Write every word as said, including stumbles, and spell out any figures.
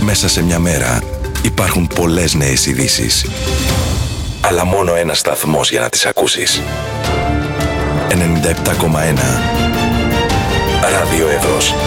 Μέσα σε μια μέρα υπάρχουν πολλές νέες ειδήσεις. Αλλά μόνο ένας σταθμός για να τις ακούσεις. ενενήντα επτά κόμμα ένα Ράδιο Εύρος.